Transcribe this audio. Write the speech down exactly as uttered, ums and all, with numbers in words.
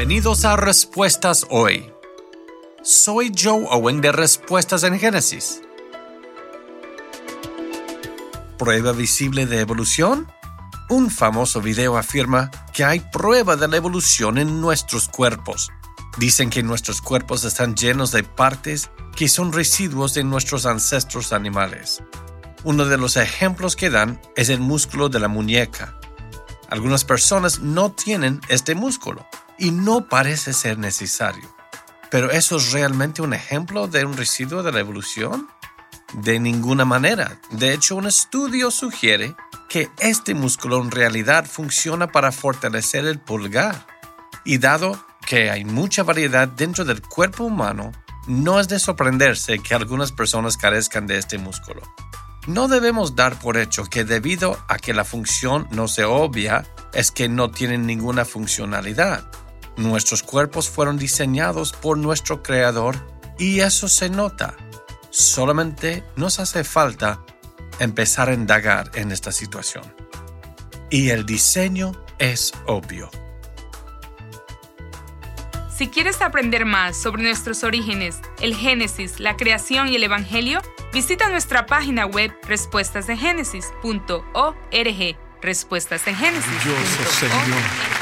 Bienvenidos a Respuestas Hoy. Soy Joe Owen de Respuestas en Génesis. ¿Prueba visible de evolución? Un famoso video afirma que hay prueba de la evolución en nuestros cuerpos. Dicen que nuestros cuerpos están llenos de partes que son residuos de nuestros ancestros animales. Uno de los ejemplos que dan es el músculo de la muñeca. Algunas personas no tienen este músculo y no parece ser necesario. ¿Pero eso es realmente un ejemplo de un residuo de la evolución? De ninguna manera. De hecho, un estudio sugiere que este músculo en realidad funciona para fortalecer el pulgar. Y dado que hay mucha variedad dentro del cuerpo humano, no es de sorprenderse que algunas personas carezcan de este músculo. No debemos dar por hecho que debido a que la función no sea obvia, es que no tienen ninguna funcionalidad. Nuestros cuerpos fueron diseñados por nuestro Creador y eso se nota. Solamente nos hace falta empezar a indagar en esta situación. Y el diseño es obvio. Si quieres aprender más sobre nuestros orígenes, el Génesis, la creación y el Evangelio, visita nuestra página web respuestas en génesis punto org. Respuestas en Génesis. Señor.